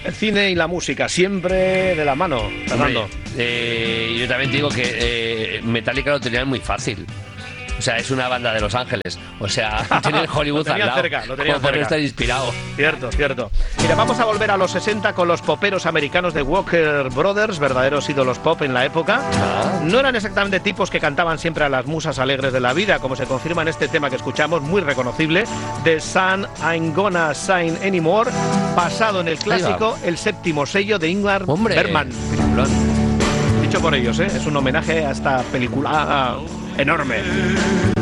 El cine y la música, siempre de la mano, Fernando. Yo también digo que Metallica lo tenían muy fácil. O sea, es una banda de Los Ángeles. O sea, tienen Hollywood al lado. Lo tenían por cerca. estar inspirado. Cierto. Mira, vamos a volver a los 60 con los poperos americanos de Walker Brothers, verdaderos ídolos pop en la época. No eran exactamente tipos que cantaban siempre a las musas alegres de la vida, como se confirma en este tema que escuchamos, muy reconocible, The Sun Ain't Gonna Shine Anymore, basado en el clásico El séptimo sello de Ingmar Bergman. Dicho por ellos, es un homenaje a esta película enorme.